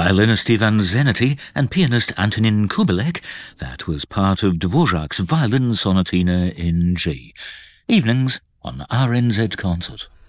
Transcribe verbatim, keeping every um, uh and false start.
violinist Ivan Zanetti and pianist Antonin Kubelik. That was part of Dvorak's Violin Sonatina in G. Evenings on R N Z Concert.